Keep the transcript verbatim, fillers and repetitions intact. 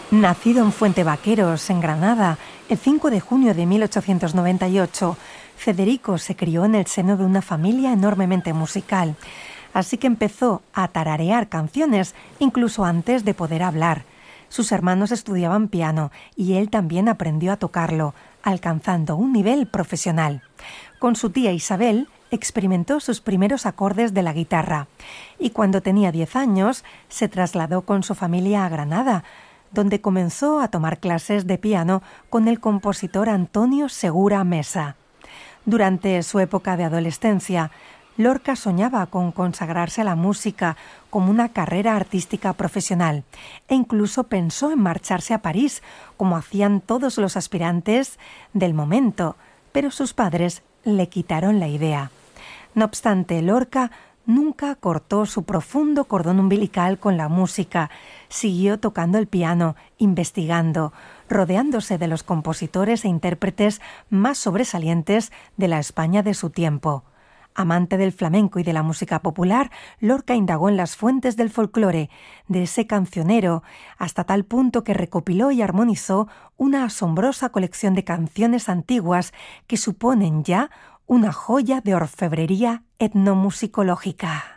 Nacido en Fuente Vaqueros, en Granada, el cinco de junio de mil ochocientos noventa y ocho, Federico se crió en el seno de una familia enormemente musical, así que empezó a tararear canciones incluso antes de poder hablar. Sus hermanos estudiaban piano y él también aprendió a tocarlo, alcanzando un nivel profesional. Con su tía Isabel experimentó sus primeros acordes de la guitarra y cuando tenía diez años se trasladó con su familia a Granada, donde comenzó a tomar clases de piano con el compositor Antonio Segura Mesa. Durante su época de adolescencia, Lorca soñaba con consagrarse a la música como una carrera artística profesional e incluso pensó en marcharse a París, como hacían todos los aspirantes del momento, pero sus padres le quitaron la idea. No obstante, Lorca nunca cortó su profundo cordón umbilical con la música, siguió tocando el piano, investigando, rodeándose de los compositores e intérpretes más sobresalientes de la España de su tiempo. Amante del flamenco y de la música popular, Lorca indagó en las fuentes del folclore, de ese cancionero, hasta tal punto que recopiló y armonizó una asombrosa colección de canciones antiguas que suponen ya una joya de orfebrería etnomusicológica.